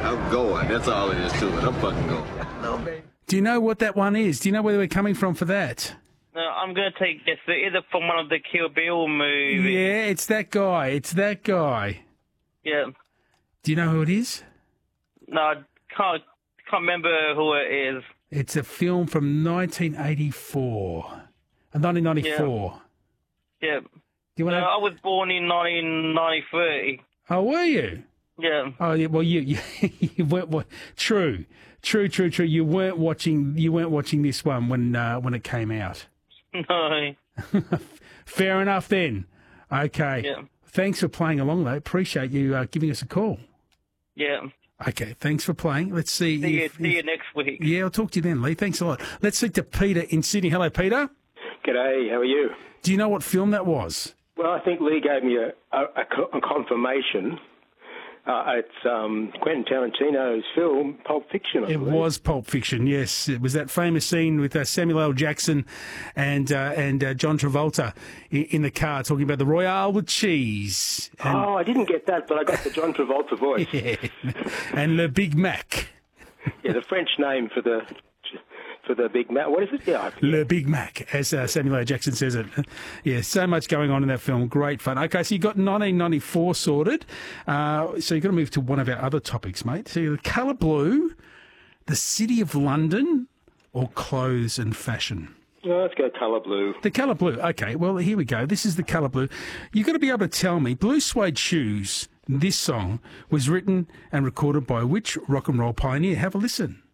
I'm going. That's all it is to it. I'm fucking going. No, baby. Do you know what that one is? Do you know where we're coming from for that? No, I'm going to take guess. Either from one of the Kill Bill movies. Yeah, it's that guy. It's that guy. Yeah. Do you know who it is? No, I can't remember who it is. It's a film from 1984. 1994. Yeah. Do you want I was born in 1993. Oh, were you? Yeah. Oh, yeah. Well, you weren't. True. You weren't watching this one when it came out. No. Fair enough then. Okay. Yeah. Thanks for playing along, though. Appreciate you giving us a call. Yeah. Okay, thanks for playing. Let's see. See you next week. Yeah, I'll talk to you then, Lee. Thanks a lot. Let's speak to Peter in Sydney. Hello, Peter. G'day, how are you? Do you know what film that was? Well, I think Lee gave me a confirmation. It's Quentin Tarantino's film, Pulp Fiction, I It believe. was Pulp Fiction, yes. It was that famous scene with Samuel L. Jackson and John Travolta in the car talking about the Royale with cheese. And, I didn't get that, but I got the John Travolta voice. yeah. And Le Big Mac. Yeah, the French name for the Big Mac. What is it? Yeah, Le Big Mac, as Samuel L. Jackson says it. Yeah, so much going on in that film. Great fun. Okay, so you got 1994 sorted. So you've got to move to one of our other topics, mate. So the colour blue, the City of London, or clothes and fashion? Well, let's go colour blue. The colour blue. Okay, well, here we go. This is the colour blue. You've got to be able to tell me, Blue Suede Shoes, this song, was written and recorded by which rock and roll pioneer? Have a listen.